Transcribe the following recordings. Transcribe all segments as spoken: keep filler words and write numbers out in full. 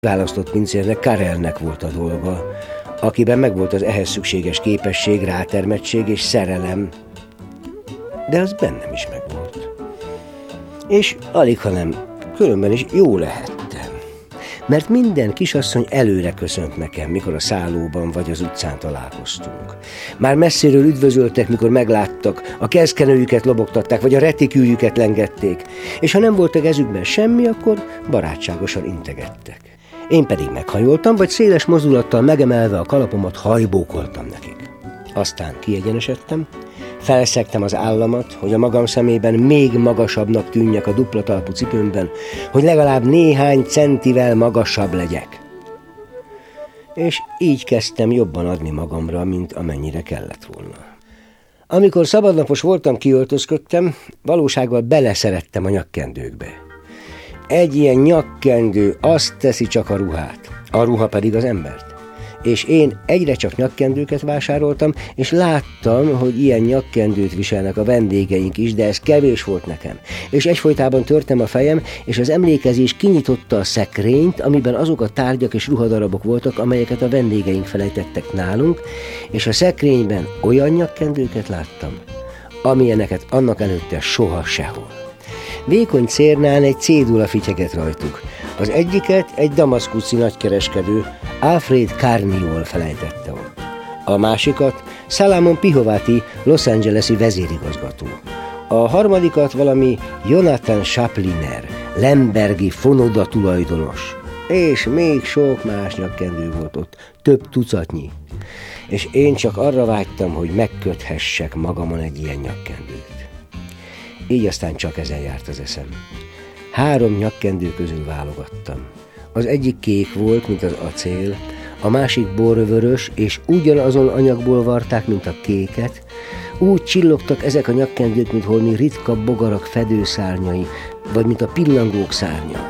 Választott pincérnek, Karelnek volt a dolga, akiben megvolt az ehhez szükséges képesség, rátermettség és szerelem, de az bennem is megvolt. És alig, hanem különben is jó lehettem, mert minden kisasszony előre köszönt nekem, mikor a szállóban vagy az utcán találkoztunk. Már messziről üdvözöltek, mikor megláttak, a kezkenőjüket lobogtatták, vagy a retikűjüket lengették, és ha nem volt a kezükben semmi, akkor barátságosan integettek. Én pedig meghajoltam, vagy széles mozdulattal megemelve a kalapomat hajbókoltam nekik. Aztán kiegyenesedtem, felszegtem az államat, hogy a magam szemében még magasabbnak tűnjek a dupla talpú cipőmben, hogy legalább néhány centivel magasabb legyek. És így kezdtem jobban adni magamra, mint amennyire kellett volna. Amikor szabadnapos voltam, kiöltözködtem, valósággal beleszerettem a nyakkendőkbe. Egy ilyen nyakkendő azt teszi csak a ruhát, a ruha pedig az embert. És én egyre csak nyakkendőket vásároltam, és láttam, hogy ilyen nyakkendőt viselnek a vendégeink is, de ez kevés volt nekem. És egyfolytában törtem a fejem, és az emlékezés kinyitotta a szekrényt, amiben azok a tárgyak és ruhadarabok voltak, amelyeket a vendégeink felejtettek nálunk, és a szekrényben olyan nyakkendőket láttam, amilyeneket annak előtte soha sehol. Vékony cérnán egy cédula fityeget rajtuk. Az egyiket egy damaszkuszi nagykereskedő, Alfred Carniol felejtette ott. A másikat Salamon Pihovati, Los Angeles-i vezérigazgató. A harmadikat valami Jonathan Chapliner, Lembergi fonoda tulajdonos. És még sok más nyakkendő volt ott, több tucatnyi. És én csak arra vágytam, hogy megköthessek magamon egy ilyen nyakkendőt. Így aztán csak ezen járt az eszem. Három nyakkendő közül válogattam. Az egyik kék volt, mint az acél, a másik borvörös, és ugyanazon anyagból varták, mint a kéket. Úgy csillogtak ezek a nyakkendők, mint holmi ritka bogarak fedőszárnyai, vagy mint a pillangók szárnya.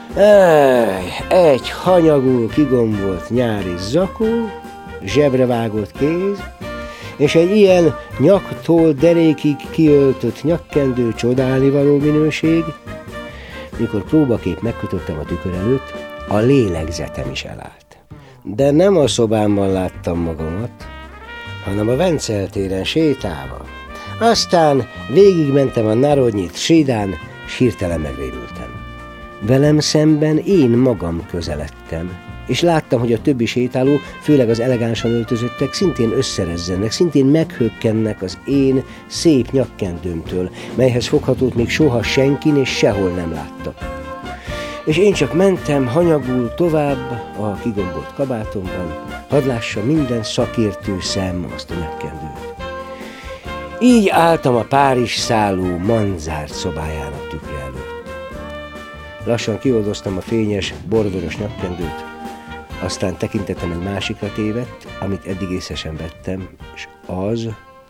Ej, egy hanyagul kigombolt nyári zakó, zsebrevágott kéz, és egy ilyen nyaktól derékig kiöltött nyakkendő csodálnivaló minőség. Mikor próbaképp megkötöttem a tükör előtt, a lélegzetem is elállt. De nem a szobámban láttam magamat, hanem a Vencel téren sétálva. Aztán végigmentem a Narodnyit Sridán, s hirtelen megrémültem. Velem szemben én magam közeledtem, és láttam, hogy a többi sétáló, főleg az elegánsan öltözöttek, szintén összerezzenek, szintén meghökkennek az én szép nyakkendőmtől, melyhez foghatót még soha senkin és sehol nem láttak. És én csak mentem hanyagul tovább a kigombolt kabátomban, hadd lássa minden szakértő szem azt a nyakkendőt. Így álltam a Párizs szálló manzárt szobájának tükre előtt. Lassan kioldoztam a fényes, borvörös nyakkendőt, aztán tekintetem egy másikra tévedt, amit eddig észre sem vettem, és az,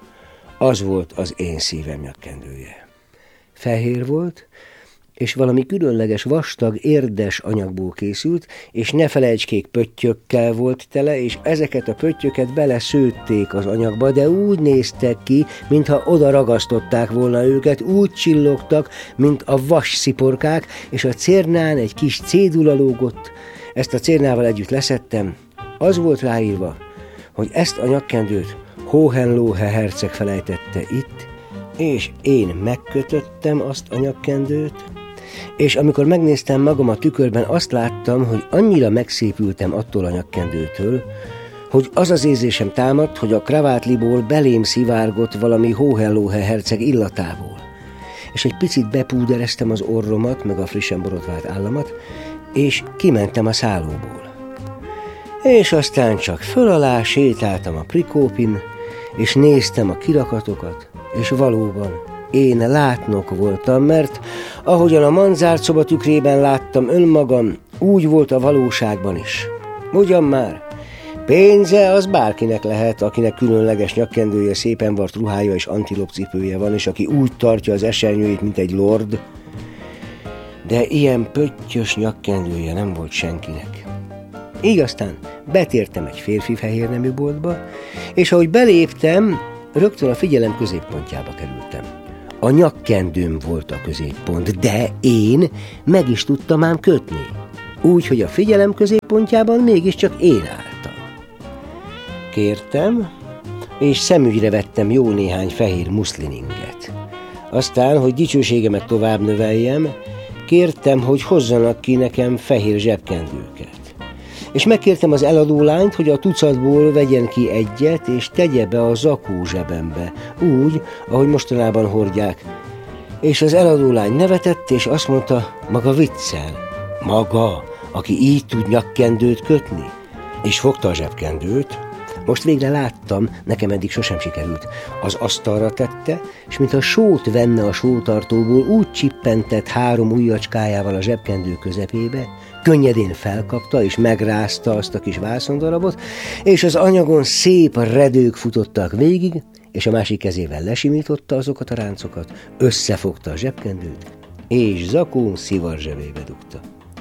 az volt az én szívem nyakkendője. Fehér volt, és valami különleges, vastag, érdes anyagból készült, és ne felejtskék pöttyökkel volt tele, és ezeket a pöttyöket beleszőtték az anyagba, de úgy néztek ki, mintha oda ragasztották volna őket, úgy csillogtak, mint a vassziporkák, és a cérnán egy kis cédula lógott. Ezt a cérnával együtt leszettem, az volt ráírva, hogy ezt a nyakkendőt Hohenlohe herceg felejtette itt, és én megkötöttem azt a nyakkendőt, és amikor megnéztem magam a tükörben, azt láttam, hogy annyira megszépültem attól a nyakkendőtől, hogy az az érzésem támadt, hogy a kravátliból belém szivárgott valami Hohenlohe herceg illatából. És egy picit bepúdereztem az orromat, meg a frissen borotvált államat, és kimentem a szállóból. És aztán csak föl alá sétáltam a Prikópin, és néztem a kirakatokat, és valóban én látnok voltam, mert ahogyan a manzárt szoba tükrében láttam önmagam, úgy volt a valóságban is. Ugyan már, pénze az bárkinek lehet, akinek különleges nyakkendője, szépen vart ruhája és antilopcipője van, és aki úgy tartja az esernyőjét, mint egy lord, de ilyen pöttyös nyakkendője nem volt senkinek. Így aztán betértem egy férfi fehérnemű boltba, és ahogy beléptem, rögtön a figyelem középpontjába kerültem. A nyakkendőm volt a középpont, de én meg is tudtam ám kötni. úgy, hogy a figyelem középpontjában mégiscsak én álltam. Kértem, és szemügyre vettem jó néhány fehér muszlininget. Aztán, hogy dicsőségemet tovább növeljem, kértem, hogy hozzanak ki nekem fehér zsebkendőket. És megkértem az eladó lányt, hogy a tucatból vegyen ki egyet, és tegye be a zakó zsebembe, úgy, ahogy mostanában hordják. És az eladó lány nevetett, és azt mondta, maga viccel. Maga, aki így tud nyakkendőt kötni? És fogta a zsebkendőt. Most végre láttam, nekem eddig sosem sikerült. Az asztalra tette, és mintha sót venne a sótartóból, úgy csippentett három ujjacskájával a zsebkendő közepébe, könnyedén felkapta és megrázta azt a kis vászondarabot, és az anyagon szép redők futottak végig, és a másik kezével lesimította azokat a ráncokat, összefogta a zsebkendőt, és zakón szivar zsebébe dugta.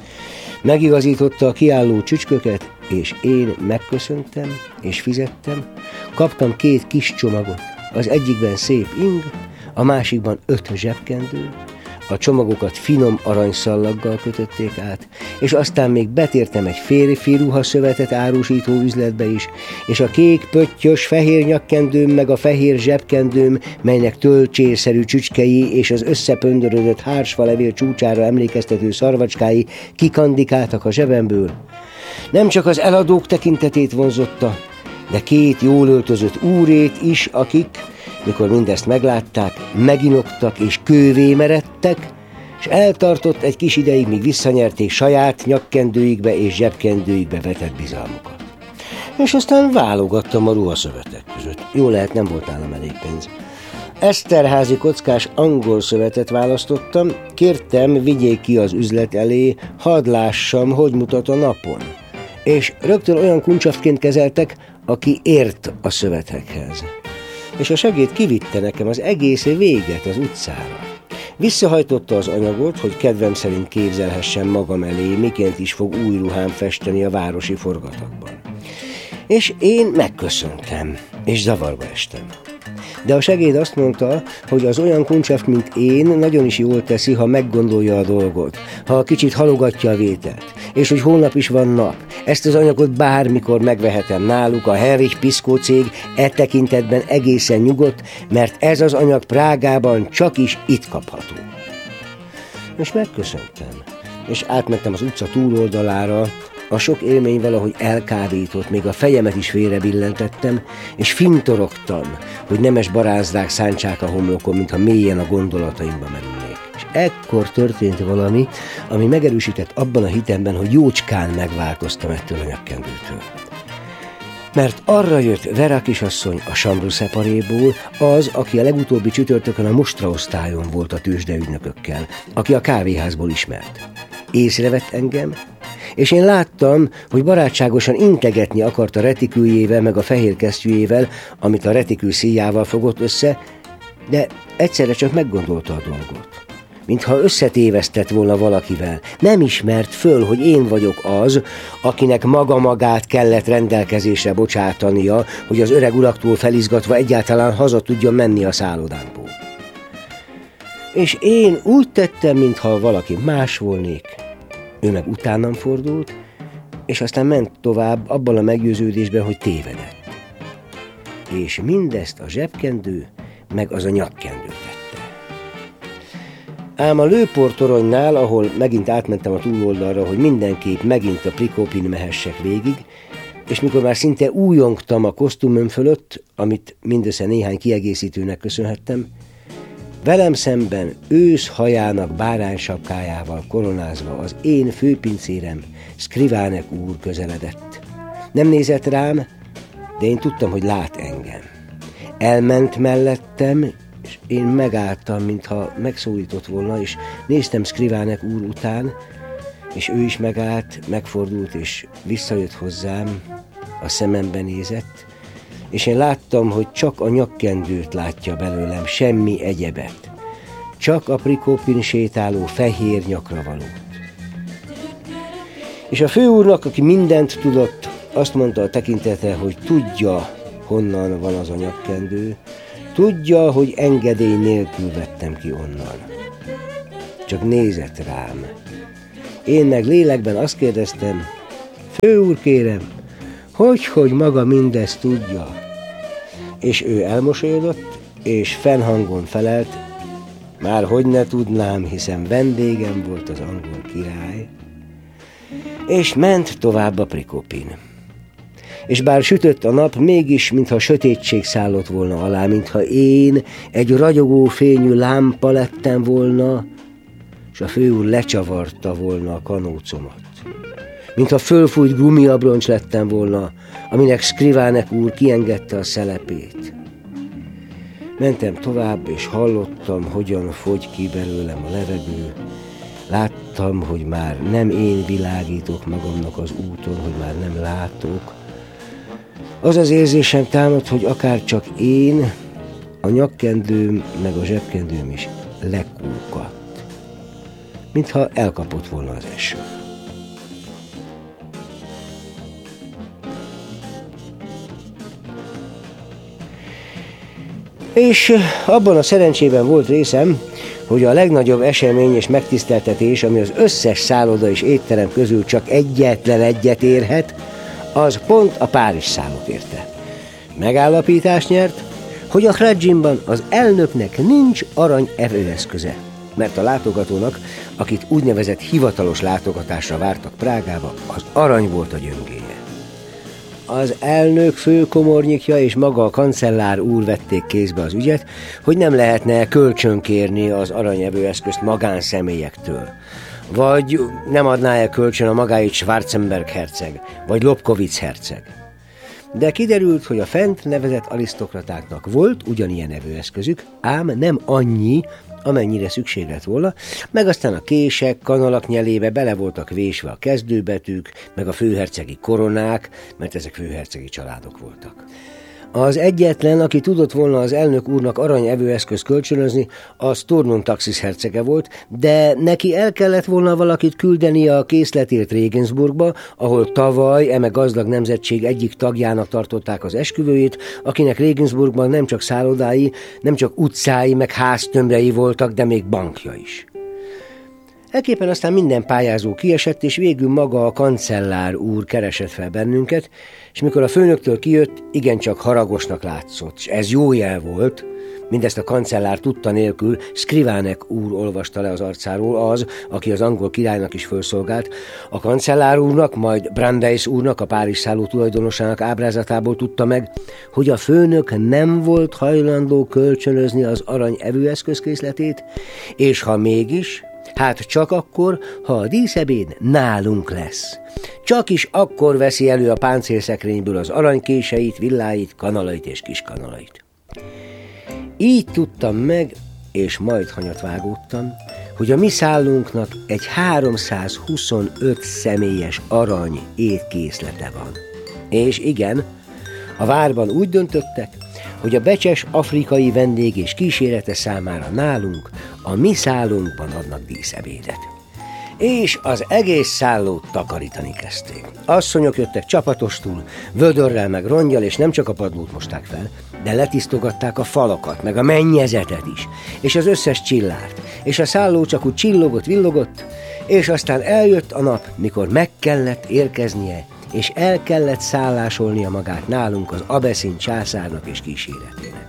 Megigazította a kiálló csücsköket, és én megköszöntem, és fizettem, kaptam két kis csomagot, az egyikben szép ing, a másikban öt zsebkendő, a csomagokat finom aranyszallaggal kötötték át, és aztán még betértem egy férfi ruhaszövetet árusító üzletbe is, és a kék pöttyös fehér nyakkendőm meg a fehér zsebkendőm, melynek tölcsérszerű csücskei és az összepöndörödött hársfalevél csúcsára emlékeztető szarvacskái kikandikáltak a zsebemből. Nem csak az eladók tekintetét vonzotta, de két jól öltözött úrét is, akik, mikor mindezt meglátták, meginoktak és kővé meredtek, és eltartott egy kis ideig, míg visszanyerték saját nyakkendőikbe és zsebkendőikbe vetett bizalmukat. És aztán válogattam a ruhaszövetek között. Jó lehet, nem volt nálam elég pénz. Eszterházi kockás angol szövetet választottam, kértem, vigyék ki az üzlet elé, hadd lássam, hogy mutat a napon. És rögtön olyan kuncsaftként kezeltek, aki ért a szövetekhez. És a segéd kivitte nekem az egész véget az utcára. Visszahajtotta az anyagot, hogy kedvem szerint képzelhessem magam elé, miként is fog új ruhám festeni a városi forgatagban. És én megköszöntem, és zavarba estem. De a segéd azt mondta, hogy az olyan kuncsaft, mint én, nagyon is jól teszi, ha meggondolja a dolgot, ha kicsit halogatja a vételt, és hogy holnap is van nap. Ezt az anyagot bármikor megvehetem náluk, a Henrich Piszkó cég e tekintetben egészen nyugodt, mert ez az anyag Prágában csak is itt kapható. És megköszöntem, és átmentem az utca túloldalára. A sok élmény valahogy elkábított, még a fejemet is félrebillentettem, és fintorogtam, hogy nemes barázdák szántsák a homlokon, mintha mélyen a gondolataimba merülnék. És ekkor történt valami, ami megerősített abban a hitemben, hogy jócskán megváltoztam ettől a nyakkendőtől. Mert arra jött Vera kisasszony a Chambre-Séparéból, az, aki a legutóbbi csütörtökön a Mustra osztályon volt a tőzsdeügynökökkel, aki a kávéházból ismert. Észrevett engem, és én láttam, hogy barátságosan integetni akart a retiküljével meg a fehér kesztyűjével, amit a retikül szíjával fogott össze, de egyszerre csak meggondolta a dolgot. Mintha összetévesztett volna valakivel. Nem ismert föl, hogy én vagyok az, akinek maga magát kellett rendelkezésre bocsátania, hogy az öreg uraktól felizgatva egyáltalán haza tudjon menni a szállodánkból. És én úgy tettem, mintha valaki más volnék. Ő meg utánam fordult, és aztán ment tovább abban a meggyőződésben, hogy tévedett. És mindezt a zsebkendő, meg az a nyakkendő tette. Ám a lőportoronynál, ahol megint átmentem a túloldalra, hogy mindenképp megint a Prikopin mehessek végig, és mikor már szinte újongtam a kosztümöm fölött, amit mindössze néhány kiegészítőnek köszönhettem, velem szemben ősz hajának báránysapkájával koronázva az én főpincérem, Skrivánek úr közeledett. Nem nézett rám, de én tudtam, hogy lát engem. Elment mellettem, és én megálltam, mintha megszólított volna, és néztem Skrivánek úr után, és ő is megállt, megfordult, és visszajött hozzám, a szemembe nézett, és én láttam, hogy csak a nyakkendőt látja belőlem, semmi egyebet. Csak a Prikopin sétáló fehér nyakra valót. És a főúrnak, aki mindent tudott, azt mondta a tekintete, hogy tudja, honnan van az a nyakkendő, tudja, hogy engedély nélkül vettem ki onnan. Csak nézett rám, Én meg lélekben azt kérdeztem, főúr kérem, hogy, hogy maga mindezt tudja? És ő elmosolyodott, és fennhangon felelt, már hogy ne tudnám, hiszen vendégem volt az angol király, és ment tovább a Prikopin. És bár sütött a nap, mégis, mintha sötétség szállott volna alá, mintha én egy ragyogó fényű lámpa lettem volna, és a főúr lecsavarta volna a kanócomat. Mintha fölfújt gumiabroncs lettem volna, aminek Skrivánek úr kiengedte a szelepét. Mentem tovább, és hallottam, hogyan fogy ki belőlem a levegő. Láttam, hogy már nem én világítok magamnak az úton, hogy már nem látok. Az az érzésem támad, hogy akár csak én, a nyakkendőm meg a zsebkendőm is lekúkadt, mintha elkapott volna az eső. És abban a szerencsében volt részem, hogy a legnagyobb esemény és megtiszteltetés, ami az összes szálloda és étterem közül csak egyetlen egyet érhet, az pont a Párizs szállót érte. Megállapítást nyert, hogy a Hradzsimban az elnöknek nincs arany evőeszköze, mert a látogatónak, akit úgynevezett hivatalos látogatásra vártak Prágába, az arany volt a gyöngéje. Az elnök főkomornyikja és maga a kancellár úr vették kézbe az ügyet, hogy nem lehetne kölcsönkérni az aranyevőeszközt magánszemélyektől. Vagy nem adná el kölcsön a magáit Schwarzenberg herceg, vagy Lobkowicz herceg. De kiderült, hogy a fent nevezett arisztokratáknak volt ugyanilyen evőeszközük, ám nem annyi, amennyire szükség lett volna, meg aztán a kések, kanalak nyelébe bele voltak vésve a kezdőbetűk, meg a főhercegi koronák, mert ezek főhercegi családok voltak. Az egyetlen, aki tudott volna az elnök úrnak arany evőeszközt kölcsönözni, az Tournon Taxis hercege volt, de neki el kellett volna valakit küldeni a készletért Regensburgba, ahol tavaly eme gazdag nemzetség egyik tagjának tartották az esküvőjét, akinek Regensburgban nem csak szállodái, nem csak utcái, meg háztömbrei voltak, de még bankja is. Ekképpen aztán minden pályázó kiesett, és végül maga a kancellár úr keresett fel bennünket, és mikor a főnöktől kijött, igencsak haragosnak látszott, és ez jó jel volt, mindezt a kancellár tudta nélkül, Skrivánek úr olvasta le az arcáról, az, aki az angol királynak is fölszolgált, a kancellár úrnak, majd Brandeis úrnak, a Párizs szálló tulajdonosának ábrázatából tudta meg, hogy a főnök nem volt hajlandó kölcsönözni az arany evőeszközkészletét, és ha mégis, hát csak akkor, ha a díszebéd nálunk lesz. Csak is akkor veszi elő a páncélszekrényből az aranykéseit, villáit, kanalait és kiskanalait. Így tudtam meg, és majd hanyat vágódtam, hogy a mi szállunknak egy háromszázhuszonöt személyes arany étkészlete van. És igen, a várban úgy döntöttek, hogy a becses afrikai vendég és kísérete számára nálunk, a mi szállunkban adnak díszebédet. És az egész szállót takarítani kezdték. Asszonyok jöttek csapatostul, vödörrel meg rongyal, és nem csak a padlót mosták fel, de letisztogatták a falakat, meg a mennyezetet is, és az összes csillárt, és a szálló csak úgy csillogott, villogott, és aztán eljött a nap, mikor meg kellett érkeznie, és el kellett szállásolnia magát nálunk az Abeszin császárnak és kíséretének.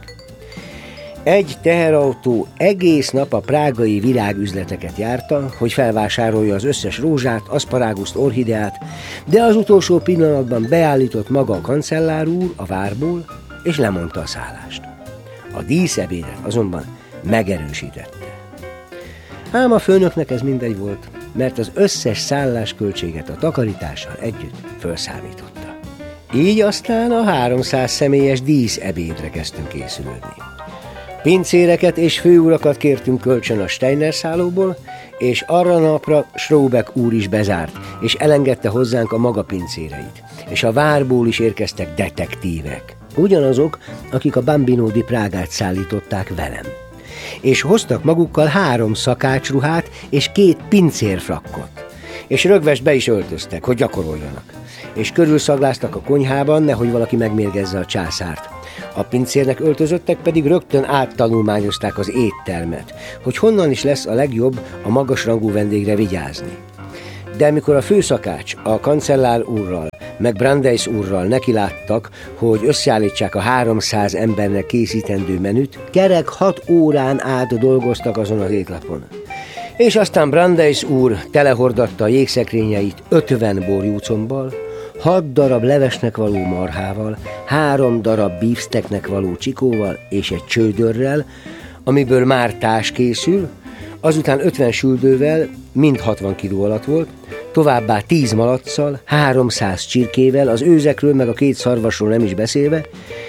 Egy teherautó egész nap a prágai virágüzleteket járta, hogy felvásárolja az összes rózsát, aszparáguszt, orchideát, de az utolsó pillanatban beállított maga a kancellár úr a várból, és lemondta a szállást. A díszebédet azonban megerősítette. Ám a főnöknek ez mindegy volt, mert az összes szállásköltséget a takarítással együtt felszámította. Így aztán a háromszáz személyes díszebédre kezdtünk készülődni. Pincéreket és főurakat kértünk kölcsön a Steiner szállóból, és arra napra Schrobeck úr is bezárt, és elengedte hozzánk a maga pincéreit, és a várból is érkeztek detektívek, ugyanazok, akik a Bambino di Prágát szállították velem. És hoztak magukkal három szakácsruhát és két pincérfrakkot, és rögvest be is öltöztek, hogy gyakoroljanak, és körülszagláztak a konyhában, nehogy valaki megmérgezze a császárt. A pincérnek öltözöttek pedig rögtön áttanulmányozták az éttermet, hogy honnan is lesz a legjobb a magasrangú vendégre vigyázni. De amikor a főszakács a kancellár úrral, meg Brandeis úrral nekiláttak, hogy összeállítsák a háromszáz embernek készítendő menüt, kerek hat órán át dolgoztak azon az étlapon. És aztán Brandeis úr telehordatta a jégszekrényeit ötven borjúcombbal, hat darab levesnek való marhával, három darab beefsteaknek való csikóval és egy csődörrel, amiből már társ készül, azután ötven süldővel, mind hatvan kiló alatt volt, továbbá tíz malacccal, háromszáz csirkével, az őzekről meg a két szarvasról nem is beszélve,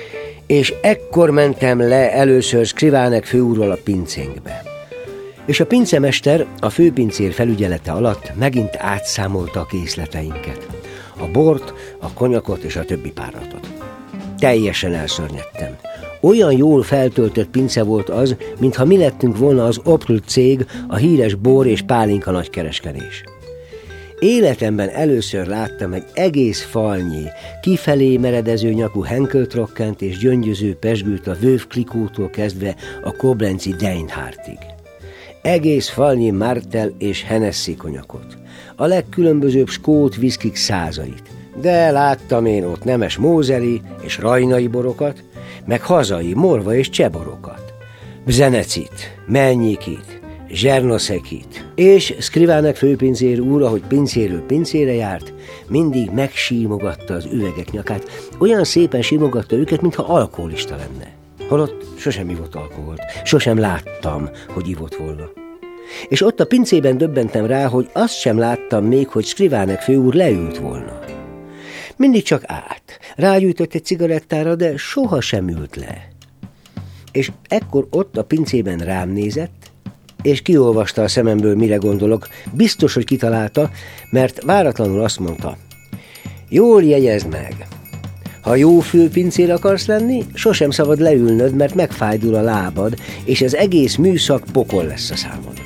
és ekkor mentem le először Skrivánek főúrral a pincénkbe. És a pincemester a főpincér felügyelete alatt megint átszámolta a készleteinket. A bort, a konyakot és a többi páratot. Teljesen elszörnyedtem. Olyan jól feltöltött pince volt az, mintha mi lettünk volna az Opel cég, a híres bor és pálinka nagykereskedés. Életemben először láttam egy egész falnyi, kifelé meredező nyakú henkeltrokkent és gyöngyöző pezsgőt a Veuve Clicquottól kezdve a koblenzi Deinhardtig. Egész falnyi Martel és Hennessy konyakot, a legkülönbözőbb skót viszkik százait, de láttam én ott nemes mózeri és rajnai borokat, meg hazai morva és cseborokat, bzenecit, mennyikit, zsernoszekit, és Skrivánek főpincér úr, ahogy pincéről pincére járt, mindig megsímogatta az üvegek nyakát, olyan szépen simogatta őket, mintha alkoholista lenne. Holott sosem ivott alkoholt, sosem láttam, hogy ivott volna. És ott a pincében döbbentem rá, hogy azt sem láttam még, hogy Skrivánek főúr leült volna. Mindig csak át, rágyújtott egy cigarettára, de soha sem ült le. És ekkor ott a pincében rám nézett, és kiolvasta a szememből, mire gondolok. Biztos, hogy kitalálta, mert váratlanul azt mondta: jól jegyezd meg, ha jó főpincér akarsz lenni, sosem szabad leülnöd, mert megfájdul a lábad, és az egész műszak pokol lesz a számodra.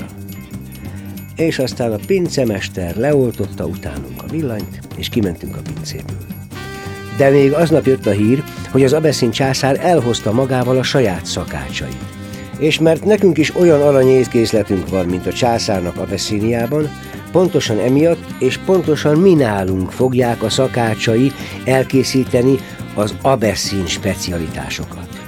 És aztán a pincemester leoltotta utánunk a villanyt, és kimentünk a pincéből. De még aznap jött a hír, hogy az abesszin császár elhozta magával a saját szakácsait. És mert nekünk is olyan aranyészkészletünk van, mint a császárnak Abeszíniában, pontosan emiatt és pontosan mi nálunk fogják a szakácsai elkészíteni az abesszín specialitásokat.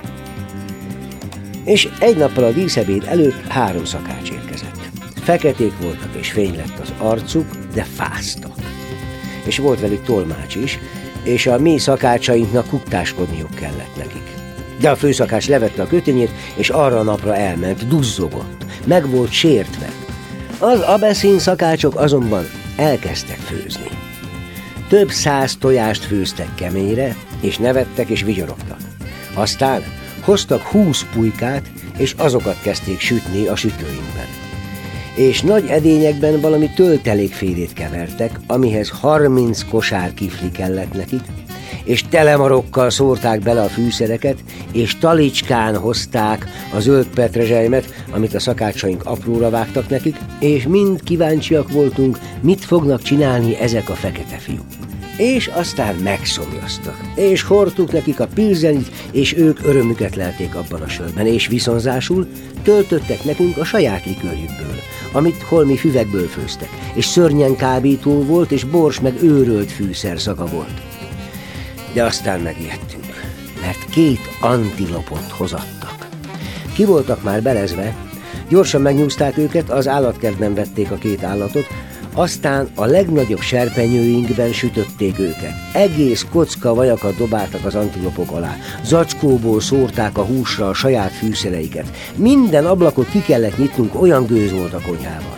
És egy nappal a díszebéd előtt három szakács érkezett. Feketék voltak és fény lett az arcuk, de fáztak. És volt velük tolmács is, és a mi szakácsainknak kuktáskodniuk kellett nekik. De a főszakács levette a kötényét, és arra a napra elment, duzzogott, meg volt sértve. Az abesszín szakácsok azonban elkezdtek főzni. Több száz tojást főztek keményre, és nevettek és vigyorogtak. Aztán hoztak húsz pulykát, és azokat kezdték sütni a sütőinkben. És nagy edényekben valami töltelékfélét kevertek, amihez harminc kosár kifli kellett nekik, és telemarokkal szórták bele a fűszereket, és talicskán hozták a zöld petrezselymet, amit a szakácsaink apróra vágtak nekik, és mind kíváncsiak voltunk, mit fognak csinálni ezek a fekete fiúk. És aztán megszomjaztak, és hordtuk nekik a pilzenit, és ők örömüket lelték abban a sörben, és viszonzásul töltöttek nekünk a saját likőrjükből, amit holmi füvekből főztek, és szörnyen kábító volt, és bors meg őrölt fűszer szaga volt. De aztán megijedtünk, mert két antilopot hozattak. Ki voltak már belezve, gyorsan megnyúzták őket, az állatkertben vették a két állatot, aztán a legnagyobb serpenyőinkben sütötték őket. Egész kocka vajakat dobáltak az antilopok alá, zacskóból szórták a húsra a saját fűszereiket. Minden ablakot ki kellett nyitnunk, olyan gőz volt a konyhában.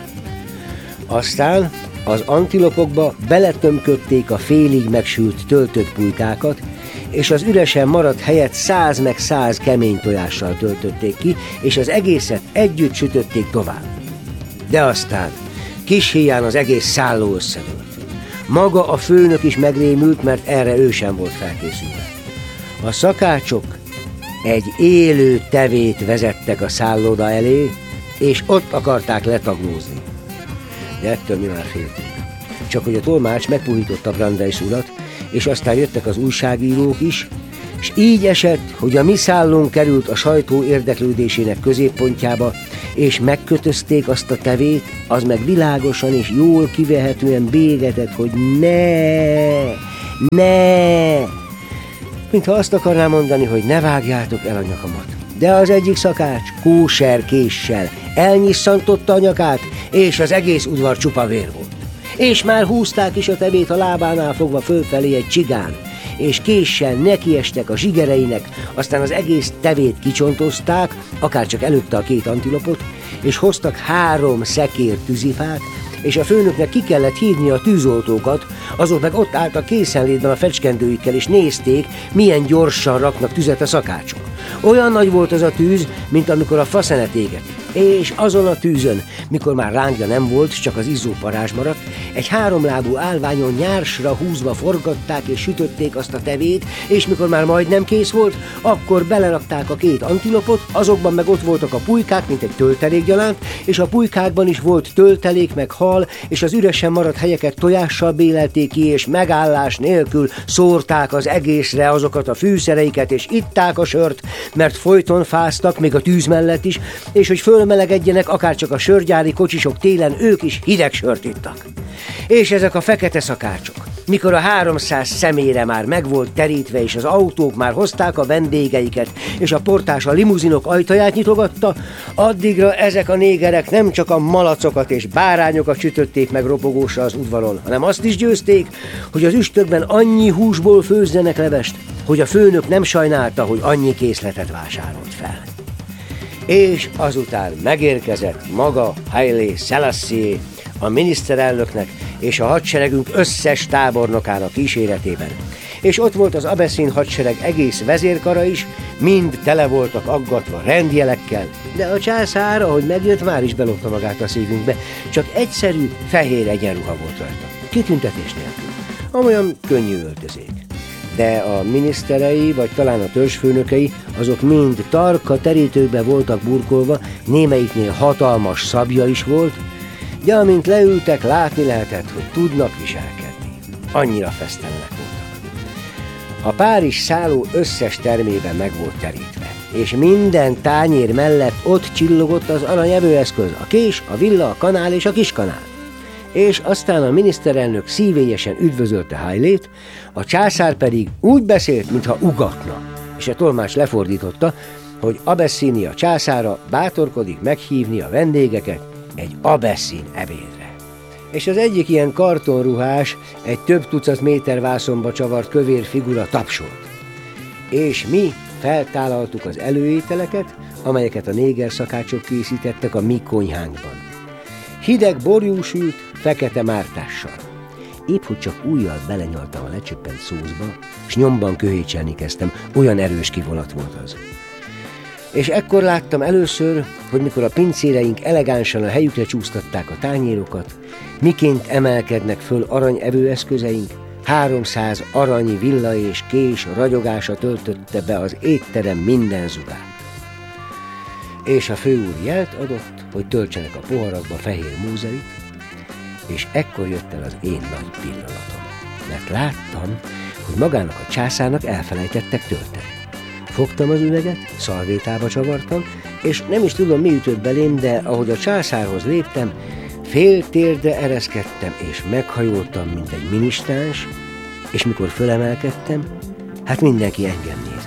Aztán az antilopokba beletömködték a félig megsült töltött pulykákat, és az üresen maradt helyet száz meg száz kemény tojással töltötték ki, és az egészet együtt sütötték tovább. De aztán kis híján az egész szálló összedőlt. Maga a főnök is megrémült, mert erre ő sem volt felkészülve. A szakácsok egy élő tevét vezettek a szálloda elé, és ott akarták letaglózni. De ettől mi már féltünk. Csak hogy a tolmács megpuhította Brandeis urat, és aztán jöttek az újságírók is, és így esett, hogy a mi szállónk került a sajtó érdeklődésének középpontjába, és megkötözték azt a tevét, az meg világosan és jól kivehetően bégetett, hogy ne, ne, mintha azt akarná mondani, hogy ne vágjátok el a nyakamat. De az egyik szakács kóser késsel elnyisszantotta a nyakát, és az egész udvar csupa vér volt. És már húzták is a tevét a lábánál fogva fölfelé egy csigán, és késsel nekiestek a zsigereinek, aztán az egész tevét kicsontozták, akárcsak előtte a két antilopot, és hoztak három szekér tűzifát, és a főnöknek ki kellett hívni a tűzoltókat, azok meg ott álltak készenlétben a fecskendőikkel, és nézték, milyen gyorsan raknak tüzet a szakácsok. Olyan nagy volt az a tűz, mint amikor a faszenet éget. És azon a tűzön, mikor már lángja nem volt, csak az izzó parázs maradt, egy háromlábú állványon nyársra húzva forgatták és sütötték azt a tevét, és mikor már majdnem kész volt, akkor belerakták a két antilopot, azokban meg ott voltak a pulykák, mint egy töltelék gyanánt, és a pulykákban is volt töltelék meg hal, és az üresen maradt helyeket tojással bélelték ki, és megállás nélkül szórták az egészre azokat a fűszereiket, és itták a sört, mert folyton fáztak, még a tűz mellett is, és hogy fölmelegedjenek, akárcsak a sörgyári kocsisok télen, ők is hideg sört ittak. És ezek a fekete szakácsok, mikor a háromszáz személyre már meg volt terítve, és az autók már hozták a vendégeiket, és a portás a limuzinok ajtaját nyitogatta, addigra ezek a négerek nem csak a malacokat és bárányokat sütötték meg ropogósra az udvaron, hanem azt is győzték, hogy az üstökben annyi húsból főzzenek levest, hogy a főnök nem sajnálta, hogy annyi készletet vásárolt fel. És azután megérkezett maga Haile Selassie, a miniszterelnöknek és a hadseregünk összes tábornokának kíséretében. És ott volt az abeszin hadsereg egész vezérkara is, mind tele voltak aggatva rendjelekkel, de a császár, ahogy megjött, már is belopta magát a szívünkbe, csak egyszerű, fehér egyenruha volt rajta, kitüntetés nélkül, amolyan könnyű öltözék. De a miniszterei, vagy talán a törzsfőnökei, azok mind tarka terítőkbe voltak burkolva, némelyiknél hatalmas szabja is volt, de amint leültek, látni lehetett, hogy tudnak viselkedni. Annyira fesztelenek voltak. A Párizs szálló összes termében meg volt terítve, és minden tányér mellett ott csillogott az aranyevőeszköz, a kés, a villa, a kanál és a kiskanál. És aztán a miniszterelnök szívélyesen üdvözölte Hailét, a császár pedig úgy beszélt, mintha ugatna, és a tolmács lefordította, hogy Abeszínia császára bátorkodik meghívni a vendégeket egy abeszin ebédre. És az egyik ilyen kartonruhás, egy több tucat méter vászonba csavart kövér figura tapsolt. És mi feltállaltuk az előételeket, amelyeket a néger szakácsok készítettek a mi konyhánkban. Hideg borjú sült, fekete mártással. Épp hogy csak ujjal belenyaltam a lecsöppent szózba, s nyomban köhécselni kezdtem, olyan erős kivolat volt az. És ekkor láttam először, hogy mikor a pincéreink elegánsan a helyükre csúsztatták a tányérokat, miként emelkednek föl aranyevőeszközeink, háromszáz aranyi villa és kés ragyogása töltötte be az étterem minden zugát. És a főúr jelt adott, hogy töltsenek a poharakba fehér múzerit, és ekkor jött el az én nagy pillanatom, mert láttam, hogy magának a császárnak elfelejtettek tölteni. Fogtam az üveget, szalvétába csavartam, és nem is tudom, mi ütött belém, de ahogy a császárhoz léptem, fél térdre ereszkedtem, és meghajoltam, mint egy minisztáns, és mikor fölemelkedtem, hát mindenki engem nézett.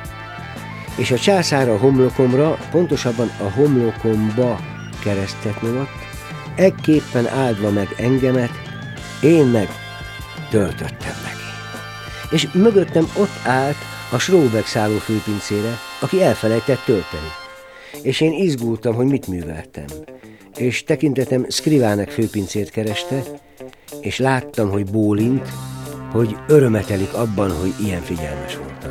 És a császár a homlokomra, pontosabban a homlokomba keresztet nyomott, ekképpen áldva meg engemet, én meg töltöttem neki. És mögöttem ott állt a Schrobeck szálló főpincére, aki elfelejtett tölteni. És én izgultam, hogy mit műveltem. És tekintetem Skrivánek főpincért kereste, és láttam, hogy bólint, hogy örömetelik abban, hogy ilyen figyelmes voltam.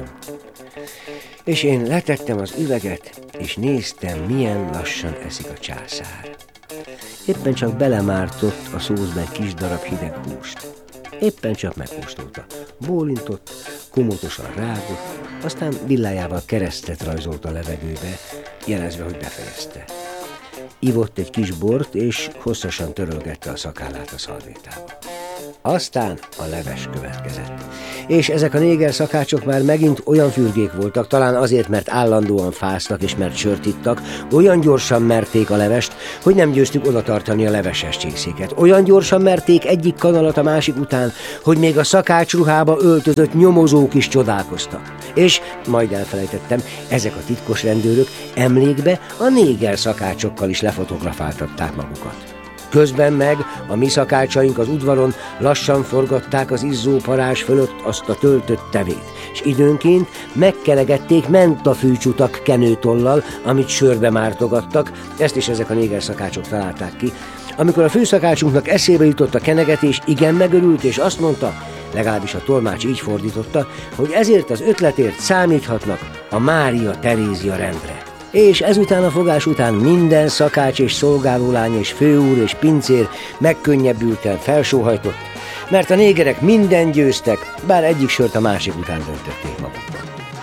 És én letettem az üveget, és néztem, milyen lassan eszik a császár. Éppen csak belemártott a szózba egy kis darab hideg húst. Éppen csak megkóstolta. Bólintott, komótosan rágott, aztán villájával keresztet rajzolt a levegőbe, jelezve, hogy befejezte. Ivott egy kis bort, és hosszasan törölgette a szakállát a szalvétába. Aztán a leves következett. És ezek a néger szakácsok már megint olyan fürgék voltak, talán azért, mert állandóan fáztak és mert sört ittak, olyan gyorsan merték a levest, hogy nem győztük oda tartani a leveses csészéket. Olyan gyorsan merték egyik kanalat a másik után, hogy még a szakácsruhába öltözött nyomozók is csodálkoztak. És, majd elfelejtettem, ezek a titkos rendőrök emlékbe a néger szakácsokkal is lefotografáltatták magukat. Közben meg a mi szakácsaink az udvaron lassan forgatták az izzó parázs fölött azt a töltött tevét, és időnként megkelegették mentafűcsutak kenőtollal, amit sörbe mártogattak, ezt is ezek a néger szakácsok találták ki. Amikor a főszakácsunknak eszébe jutott a kenegetés, igen megörült, és azt mondta, legalábbis a tolmács így fordította, hogy ezért az ötletért számíthatnak a Mária Terézia rendre. És ezután a fogás után minden szakács és szolgálólány és főúr és pincér megkönnyebbülten felsóhajtott, mert a négerek minden győztek, bár egyik sört a másik után döntötték magukban.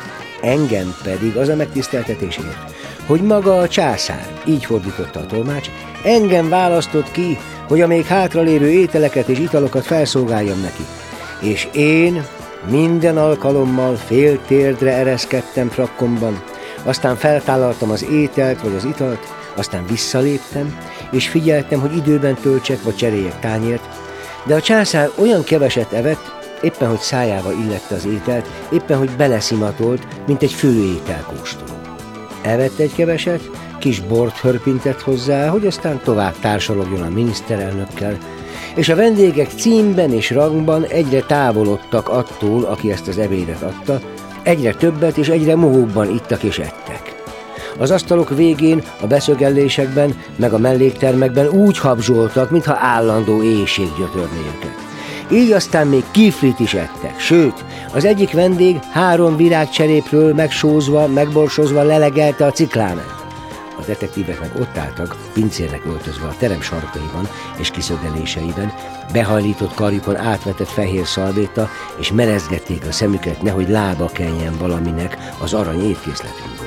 Engem pedig az a megtiszteltetés ért, hogy maga a császár, így fordította a tolmács, engem választott ki, hogy a még hátralévő ételeket és italokat felszolgáljam neki. És én minden alkalommal fél térdre ereszkedtem frakkomban, aztán feltállaltam az ételt vagy az italt, aztán visszaléptem, és figyeltem, hogy időben töltsek vagy cseréljek tányért, de a császár olyan keveset evett, éppen hogy szájába illette az ételt, éppen hogy beleszimatolt, mint egy főételkóstoló. Evett egy keveset, kis bort hörpintett hozzá, hogy aztán tovább társalogjon a miniszterelnökkel, és a vendégek címben és rangban egyre távolodtak attól, aki ezt az ebédet adta, egyre többet és egyre mohóbban ittak és ettek. Az asztalok végén, a beszögellésekben, meg a melléktermekben úgy habzsoltak, mintha állandó éhség gyötörné őket. Így aztán még kiflit is ettek, sőt, az egyik vendég három virágcserépről megsózva, megborsozva lelegelte a ciklánát. A detektívek meg ott álltak, pincérnek öltözve a terem sarkaiban és kiszögeléseiben, behajlított karjukon átvetett fehér szalvéta, és merezgették a szemüket, nehogy lába keljen valaminek az arany étkészletünkből.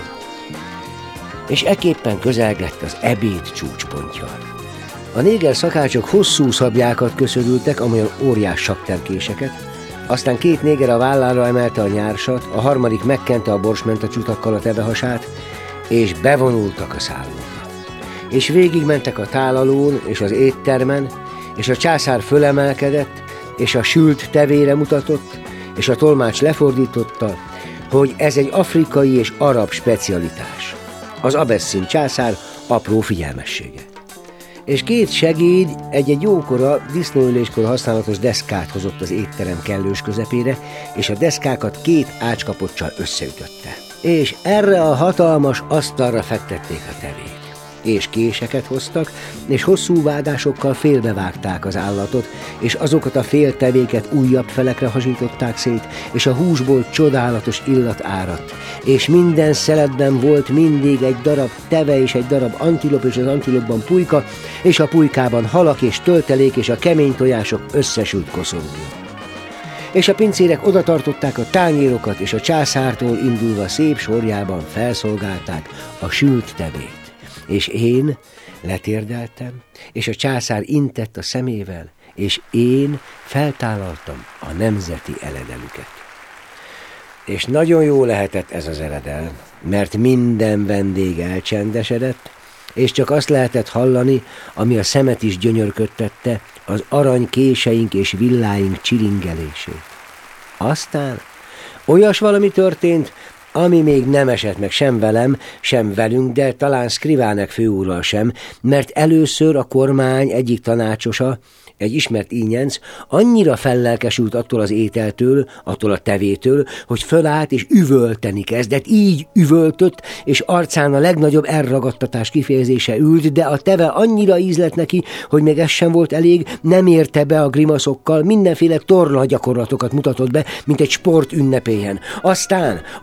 És ekképpen közelgett az ebéd csúcspontja. A néger szakácsok hosszú szabjákat köszörültek, amolyan óriás sakterkéseket, aztán két néger a vállára emelte a nyársat, a harmadik megkente a borsmenta csutakkal a tevehasát, és bevonultak a szállóba. És végigmentek a tálalón és az éttermen, és a császár fölemelkedett, és a sült tevére mutatott, és a tolmács lefordította, hogy ez egy afrikai és arab specialitás. Az abesszin császár apró figyelmessége. És két segéd egy-egy jókora, disznóüléskor használatos deszkát hozott az étterem kellős közepére, és a deszkákat két ácskapocsal összeütötte. És erre a hatalmas asztalra fektették a tevét. És késeket hoztak, és hosszú vágásokkal félbevágták az állatot, és azokat a féltevéket újabb felekre hasították szét, és a húsból csodálatos illat áradt, és minden szeletben volt mindig egy darab teve és egy darab antilop, és az antilopban pulyka, és a pulykában halak és töltelék, és a kemény tojások összesült koszorúja. És a pincérek odatartották a tányérokat, és a császártól indulva szép sorjában felszolgálták a sült tevét. És én letérdeltem, és a császár intett a szemével, és én feltállaltam a nemzeti eledelüket. És nagyon jó lehetett ez az eledel, mert minden vendég elcsendesedett, és csak azt lehetett hallani, ami a szemet is gyönyörködtette, az arany késeink és villáink csilingelését. Aztán olyas valami történt, ami még nem esett meg sem velem, sem velünk, de talán Skrivánek főúrral sem, mert először a kormány egyik tanácsosa, egy ismert ínyenc, annyira fellelkesült attól az ételtől, attól a tevétől, hogy fölállt és üvölteni kezdett, így üvöltött, és arcán a legnagyobb elragadtatás kifejezése ült, de a teve annyira ízlett neki, hogy még ez sem volt elég, nem érte be a grimaszokkal, mindenféle torna gyakorlatokat mutatott be, mint egy sport ünnepélyen. Aztán a mellé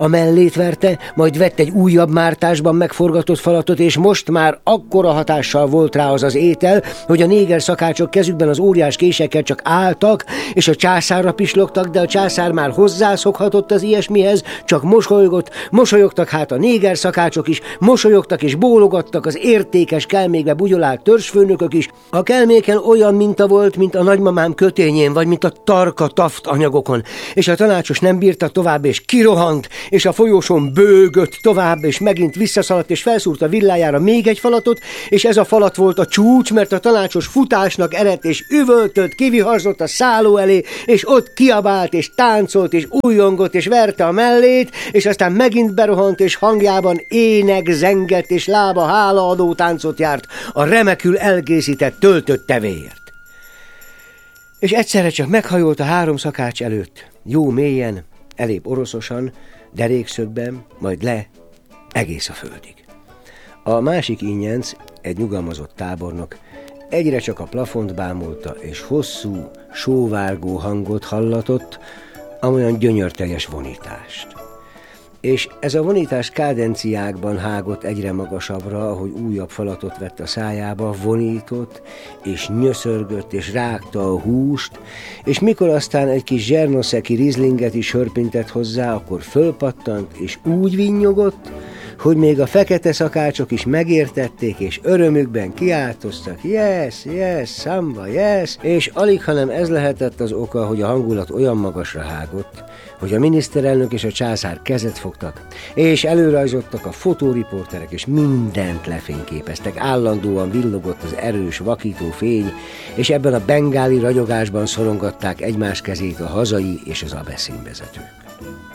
mellét verte, majd vett egy újabb mártásban megforgatott falatot, és most már akkora hatással volt rá az az étel, hogy a néger szakácsok kezükben az óriás késekkel csak álltak, és a császárra pislogtak, de a császár már hozzászokhatott az ilyesmihez, csak mosolygott, mosolyogtak hát a néger szakácsok is, mosolyogtak és bólogattak az értékes kelmékbe bugyolált törzsfőnökök is. A kelméken olyan minta volt, mint a nagymamám kötényén, vagy mint a tarka taft anyagokon, és a tanácsos nem bírta tovább, és kirohant, és a folyosón bőgött tovább, és megint visszaszaladt, és felszúrta villájára még egy falatot, és ez a falat volt a csúcs, mert a tanácsos futásnak eredt, és üvöltött, kiviharzott a szálló elé, és ott kiabált, és táncolt, és újongott, és verte a mellét, és aztán megint berohant, és hangjában ének zengett, és lába hálaadó táncot járt a remekül elkészített töltött tevéért. És egyszerre csak meghajolt a három szakács előtt, jó mélyen, elébb oroszosan, derékszögben, majd le, egész a földig. A másik ínyenc, egy nyugalmazott tábornok, egyre csak a plafont bámulta, és hosszú, sóvárgó hangot hallatott, amolyan gyönyörteljes vonítást. És ez a vonítás kádenciákban hágott egyre magasabbra, ahogy újabb falatot vett a szájába, vonított, és nyöszörgött, és rágta a húst, és mikor aztán egy kis zsernoszeki rizlinget is hörpintett hozzá, akkor fölpattant, és úgy vinnyogott, hogy még a fekete szakácsok is megértették, és örömükben kiáltoztak, yes, yes, szamba, yes, és alig, hanem ez lehetett az oka, hogy a hangulat olyan magasra hágott, hogy a miniszterelnök és a császár kezet fogtak, és előrajzottak a fotóriporterek, és mindent lefényképeztek, állandóan villogott az erős, vakító fény, és ebben a bengáli ragyogásban szorongatták egymás kezét a hazai és az abeszin vezetők.